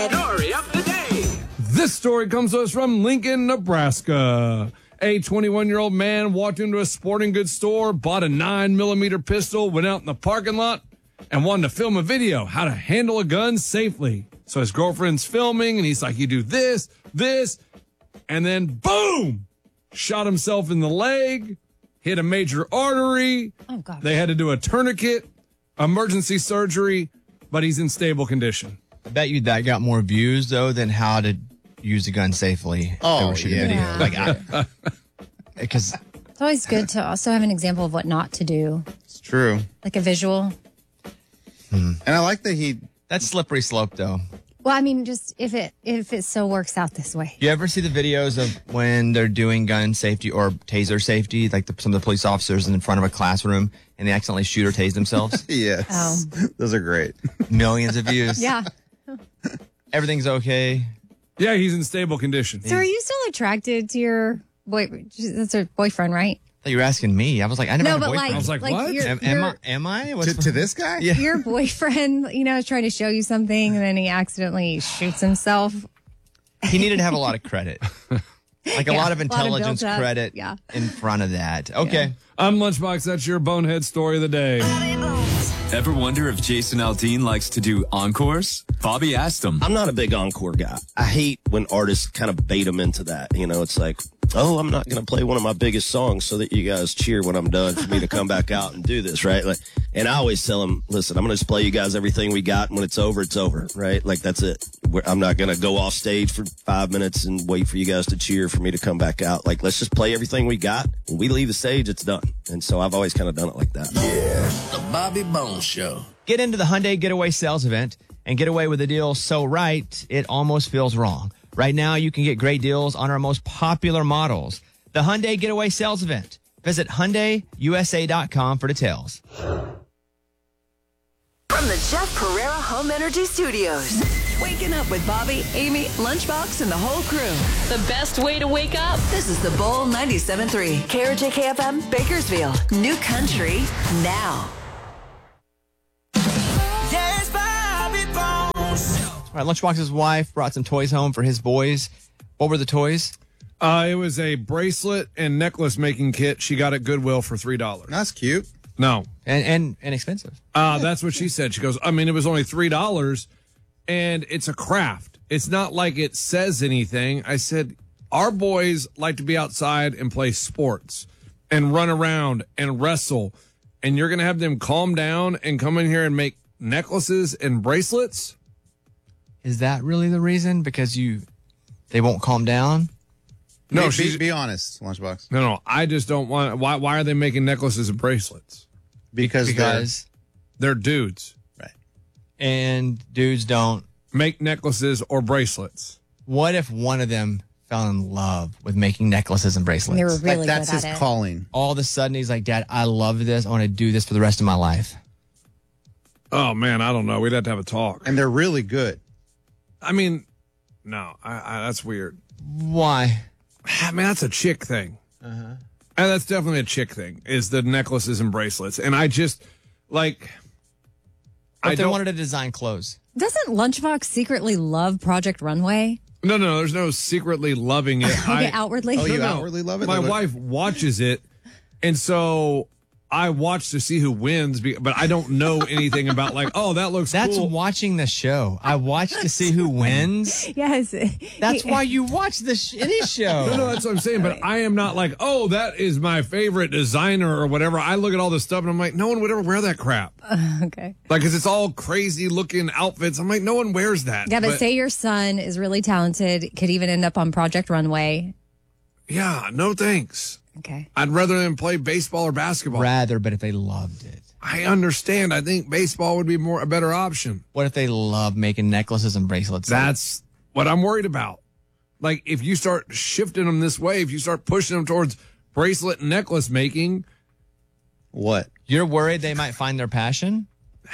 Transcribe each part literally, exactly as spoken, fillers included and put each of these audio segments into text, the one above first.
Story of the day. This story comes to us from Lincoln, Nebraska. A twenty-one-year-old man walked into a sporting goods store, bought a nine millimeter pistol, went out in the parking lot, and wanted to film a video how to handle a gun safely. So his girlfriend's filming, and he's like, you do this, this, and then boom! Shot himself in the leg, hit a major artery. Oh, God. They had to do a tourniquet, emergency surgery, but he's in stable condition. I bet you that got more views, though, than how to use a gun safely. Oh, yeah. video. Yeah. Like, because It's always good to also have an example of what not to do, It's true. like a visual. And I like that he... that's slippery slope, though. Well, I mean, just if it if it so works out this way. You ever see the videos of when they're doing gun safety or taser safety, like the, some of the police officers in front of a classroom and they accidentally shoot or tase themselves? Yes. Oh. Those are great. Millions of views. Yeah. Everything's okay. Yeah, he's in stable condition. So are you still attracted to your boy? That's her boyfriend, right? I thought you were asking me. I was like, I never No, had a but boyfriend. like, I was like, what? Your, am, am your, I? Am I? What's to, to this guy? Yeah. your boyfriend, you know, is trying to show you something, and then he accidentally shoots himself. He needed to have a lot of credit. Like a Yeah, lot of a lot of intelligence built up. credit Yeah. in front of that. Okay. I'm Lunchbox. That's your bonehead story of the day. Ever wonder if Jason Aldean likes to do encores? Bobby asked him. I'm not a big encore guy. I hate when artists kind of bait them into that. You know, it's like, oh, I'm not going to play one of my biggest songs so that you guys cheer when I'm done for me to come back out and do this, right? Like, and I always tell them, listen, I'm going to just play you guys everything we got, and when it's over, it's over, right? Like, that's it. We're, I'm not going to go off stage for five minutes and wait for you guys to cheer for me to come back out. Like, let's just play everything we got. When we leave the stage, it's done. And so I've always kind of done it like that. Yeah, the Bobby Bones Show. Get into the Hyundai Getaway sales event and get away with a deal so right, it almost feels wrong. Right now, you can get great deals on our most popular models. The Hyundai Getaway sales event. Visit Hyundai U S A dot com for details. From the Jeff Pereira Home Energy Studios. Waking up with Bobby, Amy, Lunchbox, and the whole crew. The best way to wake up. This is the Bowl ninety-seven point three. K R J K F M, Bakersfield. New country now. Yes, Bobby Bones. All right, Lunchbox's wife brought some toys home for his boys. What were the toys? Uh, it was a bracelet and necklace making kit. She got at Goodwill for three dollars. That's cute. No. And and, and expensive. Uh, that's what she said. She goes, I mean, it was only three dollars, and it's a craft. It's not like it says anything. I said, our boys like to be outside and play sports and run around and wrestle, and you're going to have them calm down and come in here and make necklaces and bracelets? Is that really the reason? Because you, they won't calm down? No, be, she's, be, be honest, Lunchbox. no, no. I just don't want. Why? Why are they making necklaces and bracelets? Because, Because, They're dudes. Right. and dudes don't. Make necklaces or bracelets. What if one of them fell in love with making necklaces and bracelets? They were really like that's good his at it. calling. All of a sudden, he's like, Dad, I love this. I want to do this for the rest of my life. Oh man, I don't know. We'd have to have a talk. And they're really good. I mean, no, I, I, that's weird. Why? I mean, that's a chick thing. Uh-huh. And that's definitely a chick thing, is the necklaces and bracelets. And I just, like, What I if they don't, wanted to design clothes? Doesn't Lunchbox secretly love Project Runway? no, no, there's no secretly loving it. Okay, I, outwardly. Oh, you No, no. outwardly love it? My Like, what- wife watches it, and so I watch to see who wins, be- but I don't know anything about, like, oh, that looks That's cool. watching the show. I watch to see who wins. Yes. That's why you watch the sh- any show. No, no, that's what I'm saying. But I am not like, oh, that is my favorite designer or whatever. I look at all this stuff and I'm like, no one would ever wear that crap. Okay. Like, because it's all crazy looking outfits. I'm like, no one wears that. Yeah, but, say your son is really talented, could even end up on Project Runway. yeah, no thanks. Okay. I'd rather than play baseball or basketball. Rather, but if they loved it. I understand. I think baseball would be more a better option. What if they love making necklaces and bracelets? That's what I'm worried about. Like, if you start shifting them this way, if you start pushing them towards bracelet and necklace making, What? You're worried they might find their passion?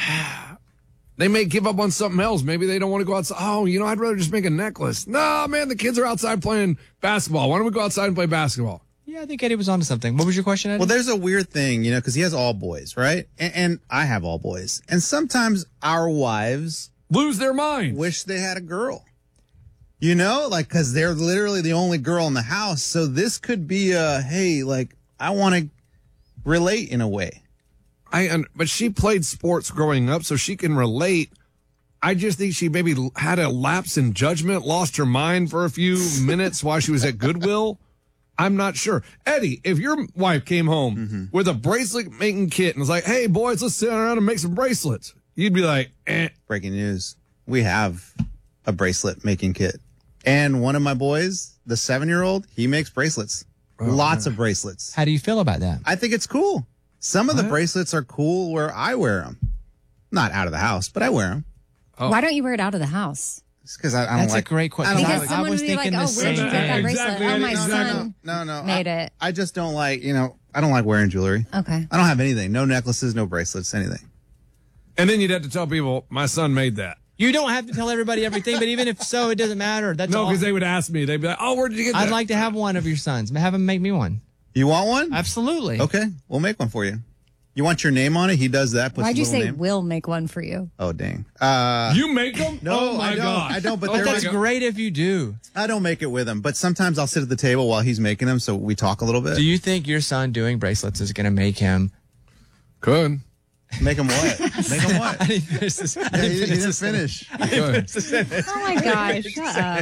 they may give up on something else. Maybe they don't want to go outside. Oh, you know, I'd rather just make a necklace. No, man, the kids are outside playing basketball. Why don't we go outside and play basketball? Yeah, I think Eddie was onto something. What was your question, Eddie? Well, there's a weird thing, you know, because he has all boys, right? And, and I have all boys. And sometimes our wives lose their mind. wish they had a girl. You know, like, because they're literally the only girl in the house. So this could be a, hey, like, I want to relate in a way. I un- but she played sports growing up, so she can relate. I just think she maybe had a lapse in judgment, lost her mind for a few minutes while she was at Goodwill. I'm not sure. Eddie, if your wife came home Mm-hmm. with a bracelet making kit and was like, hey, boys, let's sit around and make some bracelets, you'd be like, eh. Breaking news. We have a bracelet making kit. And one of my boys, the seven-year-old, he makes bracelets. Lots of bracelets. How do you feel about that? I think it's cool. Some of the bracelets are cool where I wear them. Not out of the house, but I wear them. Oh. Why don't you wear it out of the house? It's because I, I don't That's like. a great question. I don't Because like- someone was would be like, thinking oh, the where'd you same get that thing. bracelet? Exactly. Oh, my No, no, son No, no. made I, it. I just don't like, you know, I don't like wearing jewelry. Okay. I don't have anything. No necklaces, no bracelets, anything. And then you'd have to tell people, my son made that. You don't have to tell everybody everything, but even if so, it doesn't matter. That's No, all. because they would ask me. They'd be like, oh, where did you get that? I'd like to have one of your sons. Have him make me one. You want one? Absolutely. Okay, we'll make one for you. You want your name on it? He does that. Puts Why'd a you little say name. we'll make one for you? Oh, dang. Uh, You make them? No, oh, my I don't. God. I don't, but oh, they're my That's God. great if you do. I don't make it with him, but sometimes I'll sit at the table while he's making them, so we talk a little bit. Do you think your son doing bracelets is going to make him? Could. Make him what? Make him what? I didn't finish this. I Yeah, didn't he, he finish didn't this. finish. Could. Oh my gosh, shut up.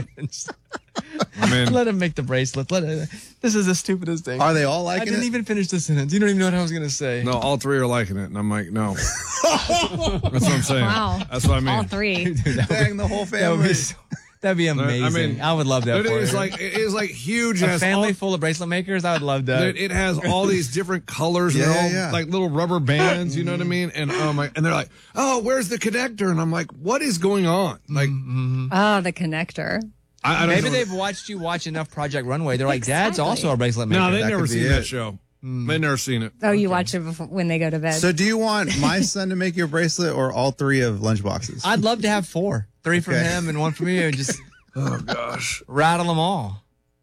I mean, Let him make the bracelet. Let it, this is the stupidest thing. Are they all I liking didn't it? even finish the sentence. You don't even know what I was going to say. no, all three are liking it. And I'm like, no. That's what I'm saying. Wow. That's what I mean. All three. Dang, the whole That would family. be, so, that'd be amazing. I, I mean, would love that It for is you. like, it is like huge. It a has family all- full of bracelet makers. I would love that. Dude, it has all these different colors. And Yeah, they're all yeah, yeah. like little rubber bands. You know what I mean? And oh my, and they're like, oh, where's the connector? And I'm like, what is going on? Like, Oh, the connector. I, I don't Maybe know. they've watched you watch enough Project Runway. They're like, Dad's Exactly. also a bracelet maker. No, they've That never could be seen that it. show. They've never seen it. Oh, you watch it before, when they go to bed. So, do you want my son to make you a bracelet or all three of lunchboxes? I'd love to have four. Three from Okay. him and one from you. And just Oh gosh. rattle them all.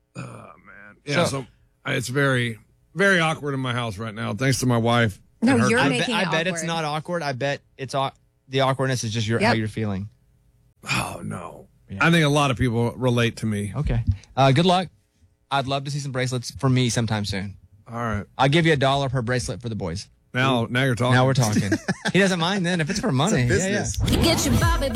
Yeah. So- So, it's very, very awkward in my house right now. Thanks to my wife. No, and her- you're I, making bet, I it bet it's awkward. not awkward. I bet it's au- the awkwardness is just your, how Yep. you're feeling. Oh no. I think a lot of people relate to me. Okay. Uh, good luck. I'd love to see some bracelets for me sometime soon. All right. I'll give you a dollar per bracelet for the boys. Now, now you're talking. Now we're talking. He doesn't mind then if it's for money. It's a Yeah, yeah. business. Get your Bobby